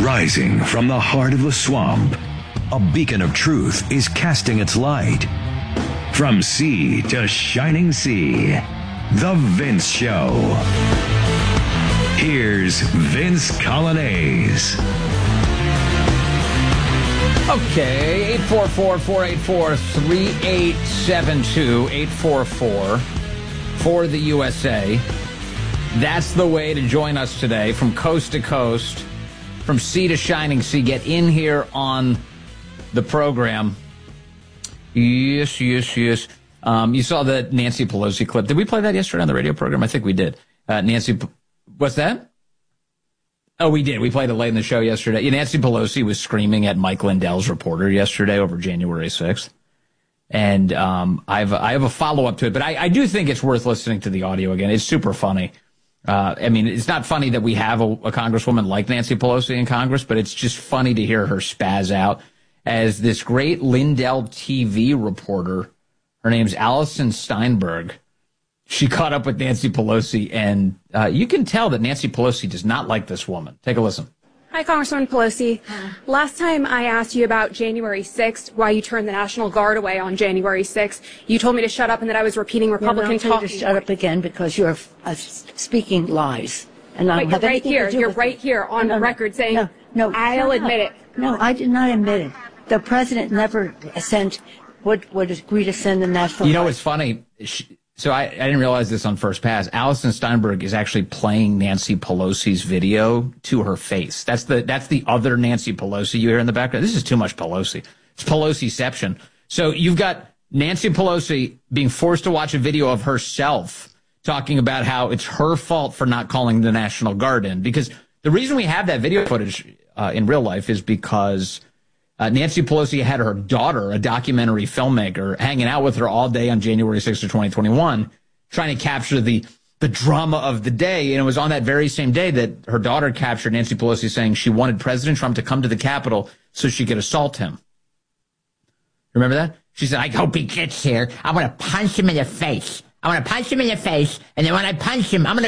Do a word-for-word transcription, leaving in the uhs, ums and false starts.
Rising from the heart of the swamp, a beacon of truth is casting its light. From sea to shining sea, The Vince Show. Here's Vince Coglianese. Okay, eight four four, four eight four, three eight seven two, eight four four for the U S A. That's the way to join us today from coast to coast, from sea to shining sea. Get in here on the program. Yes, yes, yes. Um, you saw the Nancy Pelosi clip. Did we play that yesterday on the radio program? I think we did. Uh, Nancy, what's that? Oh, we did. We played it late in the show yesterday. Yeah, Nancy Pelosi was screaming at Mike Lindell's reporter yesterday over January sixth. And um, I've, I have a follow-up to it, but I, I do think it's worth listening to the audio again. It's super funny. Uh, I mean, it's not funny that we have a, a congresswoman like Nancy Pelosi in Congress, but it's just funny to hear her spaz out as this great Lindell T V reporter. Her name's Allison Steinberg. She caught up with Nancy Pelosi, and uh, you can tell that Nancy Pelosi does not like this woman. Take a listen. Hi, Congresswoman Pelosi. Last time I asked you about January sixth, why you turned the National Guard away on January sixth, you told me to shut up and that I was repeating Republican talk. talk. To shut up again because you're uh, speaking lies. And I Wait, you're right here. You're right here on no, the no, record saying, no, no, I'll admit it. No, I did not admit it. The president never sent, would, would agree to send the National You know Guard. what's funny? She, so I, I didn't realize this on first pass. Allison Steinberg is actually playing Nancy Pelosi's video to her face. That's the that's the other Nancy Pelosi you hear in the background. This is too much Pelosi. It's Pelosiception. So you've got Nancy Pelosi being forced to watch a video of herself talking about how it's her fault for not calling the National Guard in. Because the reason we have that video footage uh, in real life is because Uh, Nancy Pelosi had her daughter, a documentary filmmaker, hanging out with her all day on January sixth of twenty twenty-one, trying to capture the the drama of the day. And it was on that very same day that her daughter captured Nancy Pelosi saying she wanted President Trump to come to the Capitol so she could assault him. Remember that? She said, I hope he gets here. I want to punch him in the face. I want to punch him in the face. And then when I punch him, I'm going to